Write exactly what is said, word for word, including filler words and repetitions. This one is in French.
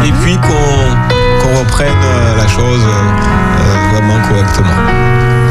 et puis qu'on, qu'on reprenne la chose euh, vraiment correctement.